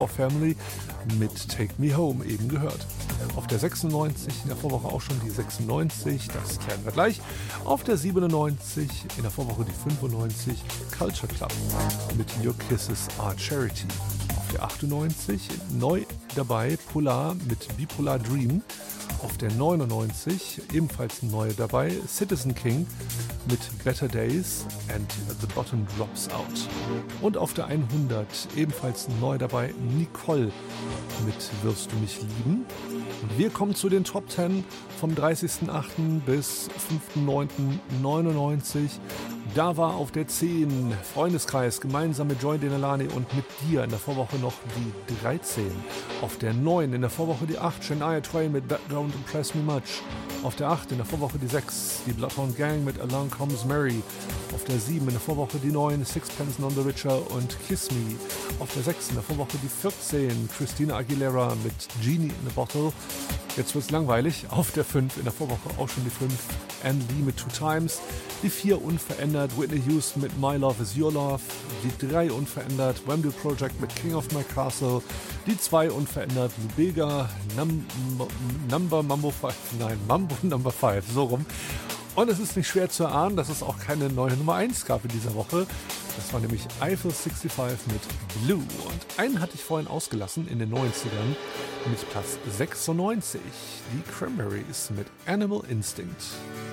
for Family mit Take Me Home eben gehört. Auf der 96 in der Vorwoche auch schon die 96, das klären wir gleich. Auf der 97 in der Vorwoche die 95, Culture Club mit Your Kisses Are Charity. Auf der 98 neu dabei Polar mit Bipolar Dream. Auf der 99 ebenfalls neu dabei Citizen King mit Better Days and The Bottom Drops Out. Und auf der 100 ebenfalls neu dabei Nicole mit Wirst du mich lieben. Wir kommen zu den Top 10 vom 30.08. bis 5.09.99. Da war auf der 10 Freundeskreis gemeinsam mit Joy Denelani und mit dir in der Vorwoche noch die 13. Auf der 9 in der Vorwoche die 8 Shania Twain mit That Don't Impress Me Much. Auf der 8 in der Vorwoche die 6 die Bloodhound Gang mit Along Comes Mary. Auf der 7 in der Vorwoche die 9 Sixpence None the Richer und Kiss Me. Auf der 6 in der Vorwoche die 14 Christina Aguilera mit Genie in a Bottle. Jetzt wird's langweilig. Auf der 5 in der Vorwoche auch schon die 5 Anne Lee mit Two Times. Die 4 unverändert Whitney Houston mit My Love Is Your Love. Die 3 unverändert Wham-Do Project mit King of My Castle. Die 2 unverändert Lubega Mambo Number 5, so rum. Und es ist nicht schwer zu erahnen, dass es auch keine neue Nummer 1 gab in dieser Woche. Das war nämlich Eiffel 65 mit Blue. Und einen hatte ich vorhin ausgelassen in den 90ern mit Platz 96. Die Cranberries mit Animal Instinct.